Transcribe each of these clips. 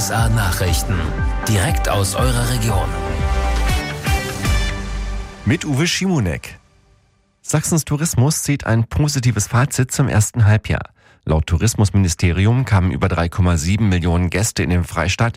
RSA Nachrichten. Direkt aus eurer Region. Mit Uwe Schimonek. Sachsens Tourismus zieht ein positives Fazit zum ersten Halbjahr. Laut Tourismusministerium kamen über 3,7 Millionen Gäste in den Freistaat,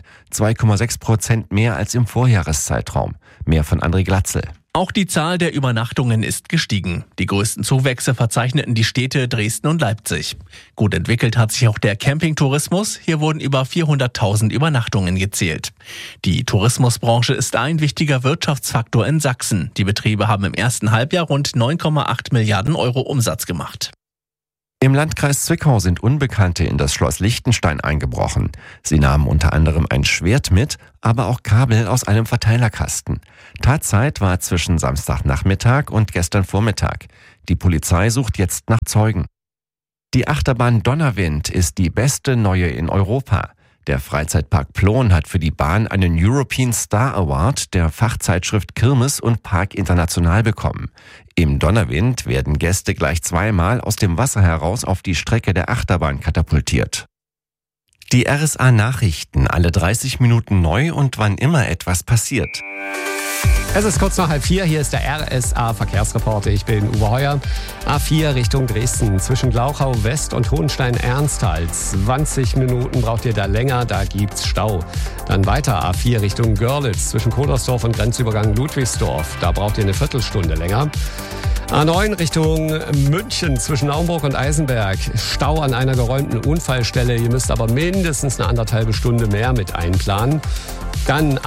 2,6% mehr als im Vorjahreszeitraum. Mehr von André Glatzel. Auch die Zahl der Übernachtungen ist gestiegen. Die größten Zuwächse verzeichneten die Städte Dresden und Leipzig. Gut entwickelt hat sich auch der Campingtourismus. Hier wurden über 400.000 Übernachtungen gezählt. Die Tourismusbranche ist ein wichtiger Wirtschaftsfaktor in Sachsen. Die Betriebe haben im ersten Halbjahr rund 9,8 Milliarden Euro Umsatz gemacht. Im Landkreis Zwickau sind Unbekannte in das Schloss Liechtenstein eingebrochen. Sie nahmen unter anderem ein Schwert mit, aber auch Kabel aus einem Verteilerkasten. Tatzeit war zwischen Samstagnachmittag und gestern Vormittag. Die Polizei sucht jetzt nach Zeugen. Die Achterbahn Donnerwind ist die beste neue in Europa. Der Freizeitpark Plon hat für die Bahn einen European Star Award der Fachzeitschrift Kirmes und Park International bekommen. Im Donnerwind werden Gäste gleich zweimal aus dem Wasser heraus auf die Strecke der Achterbahn katapultiert. Die RSA Nachrichten, alle 30 Minuten neu und wann immer etwas passiert. Es ist kurz nach 3:30, hier ist der RSA Verkehrsreporter. Ich bin Uwe Heuer. A4 Richtung Dresden, zwischen Glauchau West und Hohenstein-Ernsthal. 20 Minuten braucht ihr da länger, da gibt's Stau. Dann weiter A4 Richtung Görlitz, zwischen Kodersdorf und Grenzübergang Ludwigsdorf. Da braucht ihr eine Viertelstunde länger. A9 Richtung München, zwischen Naumburg und Eisenberg. Stau an einer geräumten Unfallstelle. Ihr müsst aber mindestens eine 1,5 Stunde mehr mit einplanen. Dann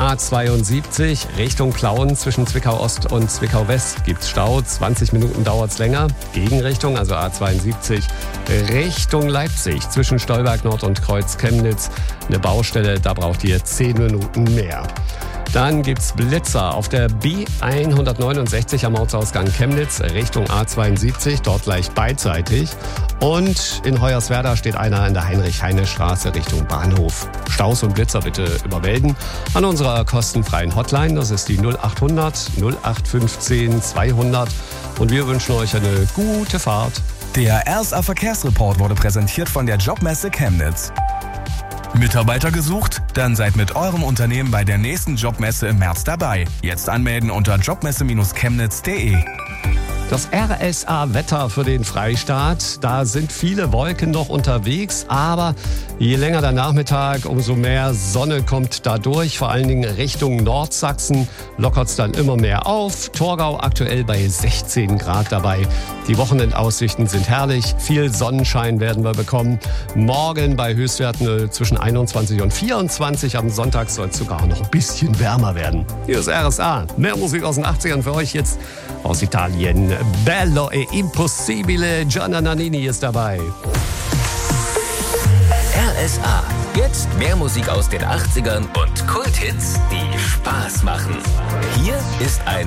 A72 Richtung Plauen, zwischen Zwickau Ost und Zwickau West gibt's Stau. 20 Minuten dauert's länger. Gegenrichtung, also A72 Richtung Leipzig, zwischen Stolberg Nord und Kreuz Chemnitz. Eine Baustelle, da braucht ihr 10 Minuten mehr. Dann gibt's Blitzer auf der B169 am Ortsausgang Chemnitz Richtung A72, dort gleich beidseitig. Und in Hoyerswerda steht einer an der Heinrich-Heine-Straße Richtung Bahnhof. Staus und Blitzer bitte übermelden an unserer kostenfreien Hotline. Das ist die 0800 0815 200. Und wir wünschen euch eine gute Fahrt. Der RSA Verkehrsreport wurde präsentiert von der Jobmesse Chemnitz. Mitarbeiter gesucht? Dann seid mit eurem Unternehmen bei der nächsten Jobmesse im März dabei. Jetzt anmelden unter jobmesse-chemnitz.de. Das RSA-Wetter für den Freistaat. Da sind viele Wolken noch unterwegs, aber je länger der Nachmittag, umso mehr Sonne kommt da durch. Vor allen Dingen Richtung Nordsachsen lockert es dann immer mehr auf. Torgau aktuell bei 16 Grad dabei. Die Wochenendaussichten sind herrlich. Viel Sonnenschein werden wir bekommen. Morgen bei Höchstwerten zwischen 21 und 24. Am Sonntag soll es sogar noch ein bisschen wärmer werden. Hier ist RSA. Mehr Musik aus den 80ern für euch jetzt aus Italien. Bello e Impossibile, Gianna Nannini ist dabei. RSA. Jetzt mehr Musik aus den 80ern und Kulthits, die Spaß machen. Hier ist ein